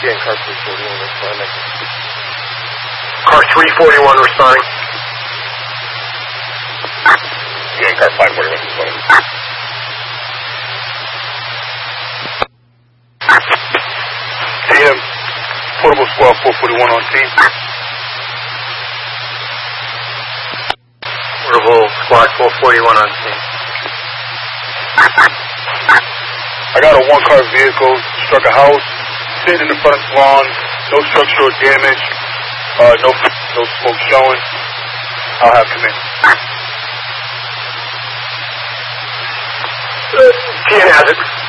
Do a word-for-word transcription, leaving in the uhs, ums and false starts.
Yeah, car three forty-one responding. Car three forty-one responding. Yeah, car five forty-one responding. A M, Portable Squad four forty-one on scene. Portable Squad four forty-one on scene. I got a one-car vehicle, struck a house, sitting in the front lawn, no structural damage, uh, no no smoke showing. I'll have command. T N has it.